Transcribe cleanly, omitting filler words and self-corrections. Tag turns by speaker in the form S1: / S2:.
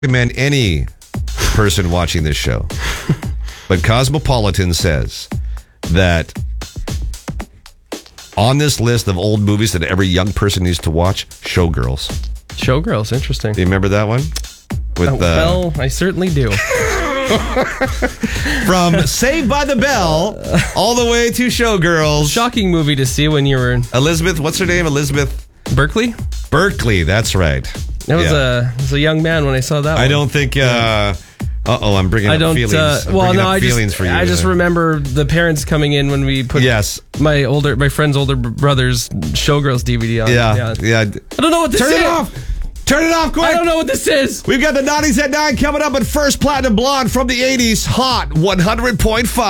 S1: recommend any person watching this show, but Cosmopolitan says that on this list of old movies that every young person needs to watch, Showgirls.
S2: Showgirls, interesting.
S1: Do you remember that one?
S2: Well, I certainly do.
S1: From Saved by the Bell all the way to Showgirls.
S2: Shocking movie to see when you were in
S1: Elizabeth, what's her name? Elizabeth
S2: Berkeley.
S1: Berkeley, that's right.
S2: I was a young man when I saw that one.
S1: I don't think... I'm bringing up feelings. Feelings for you.
S2: I just remember the parents coming in when we put my friend's older brother's Showgirls DVD on.
S1: Yeah.
S2: I don't know what this is.
S1: Turn it off quick.
S2: I don't know what this is.
S1: We've got the 90s at 9 coming up, but first Platinum Blonde from the 80s, Hot 100.5.